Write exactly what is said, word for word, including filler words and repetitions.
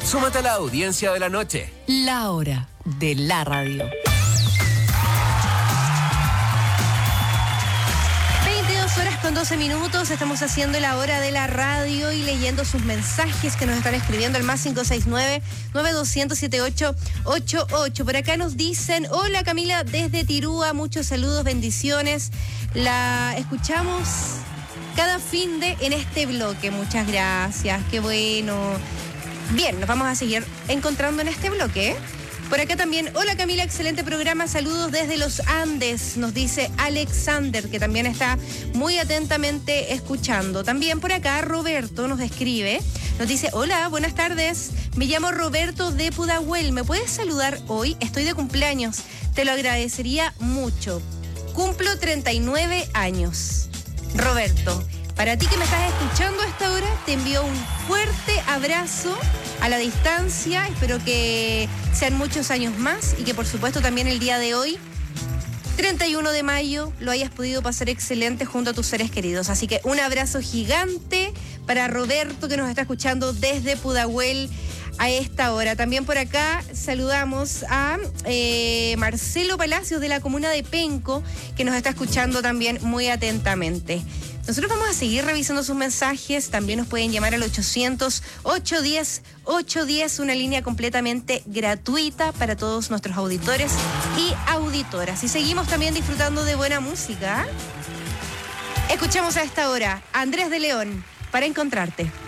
Súmate a la audiencia de la noche. La hora de la radio. veintidós horas con doce minutos, estamos haciendo la hora de la radio y leyendo sus mensajes que nos están escribiendo al más cinco seis nueve, nueve dos cero cero, siete ocho ocho ocho. Por acá nos dicen, hola Camila desde Tirúa, muchos saludos, bendiciones. La escuchamos cada fin de en este bloque, muchas gracias, qué bueno. Bien, nos vamos a seguir encontrando en este bloque, ¿eh? Por acá también, hola Camila, excelente programa, saludos desde los Andes, nos dice Alexander, que también está muy atentamente escuchando. También por acá Roberto nos escribe, nos dice, hola, buenas tardes, me llamo Roberto de Pudahuel, ¿me puedes saludar hoy? Estoy de cumpleaños, te lo agradecería mucho. Cumplo treinta y nueve años. Roberto, para ti que me estás escuchando a esta hora, te envío un fuerte abrazo a la distancia. Espero que sean muchos años más y que por supuesto también el día de hoy, treinta y uno de mayo, lo hayas podido pasar excelente junto a tus seres queridos. Así que un abrazo gigante para Roberto que nos está escuchando desde Pudahuel a esta hora. También por acá saludamos a eh, Marcelo Palacios de la comuna de Penco, que nos está escuchando también muy atentamente. Nosotros vamos a seguir revisando sus mensajes, también nos pueden llamar al ochocientos, ochocientos diez, ochocientos diez, una línea completamente gratuita para todos nuestros auditores y auditoras. Y seguimos también disfrutando de buena música. Escuchamos a esta hora a Andrés de León, Para Encontrarte.